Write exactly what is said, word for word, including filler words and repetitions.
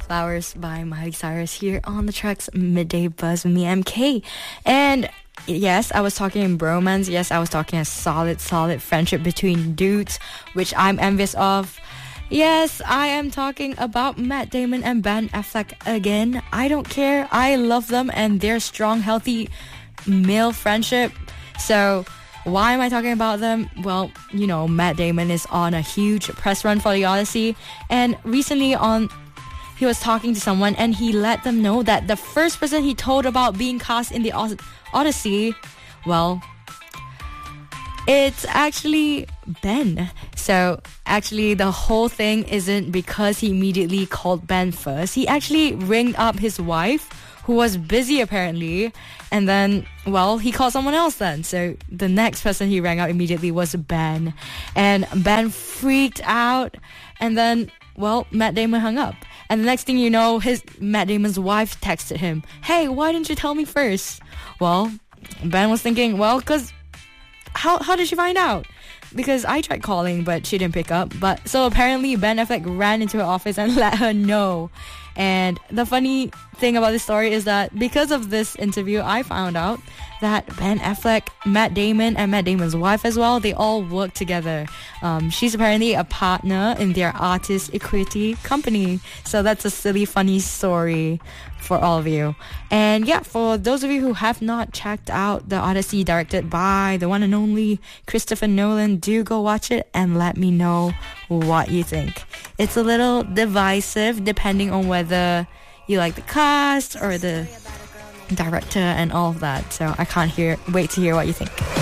Flowers by Miley Cyrus here on the Tracks Midday Buzz with me, M K. And yes, I was talking bromance. Yes, I was talking a solid, solid friendship between dudes, which I'm envious of. Yes, I am talking about Matt Damon and Ben Affleck again. I don't care. I love them and their strong, healthy male friendship. So why am I talking about them? Well, you know, Matt Damon is on a huge press run for the Odyssey, and recently on he was talking to someone and he let them know that the first person he told about being cast in the Odyssey, well, it's actually Ben. So actually the whole thing isn't because he immediately called Ben first. He actually ringed up his wife, who was busy apparently, and then, well, he called someone else then. So the next person he rang out immediately was Ben, and Ben freaked out, and then, well, Matt Damon hung up. And the next thing you know, his Matt Damon's wife texted him, "Hey, why didn't you tell me first?" Well, Ben was thinking, well, because how how did she find out? Because I tried calling, but she didn't pick up. But so apparently Ben Affleck ran into her office and let her know. And the funny thing about this story is that because of this interview, I found out that Ben Affleck, Matt Damon, and Matt Damon's wife as well, they all work together. Um, she's apparently a partner in their artist equity company. So that's a silly, funny story for all of you. And yeah, for those of you who have not checked out The Odyssey, directed by the one and only Christopher Nolan, do go watch it and let me know what you think. It's a little divisive depending on whether you like the cast or the director and all of that. So I can't hear wait to hear what you think.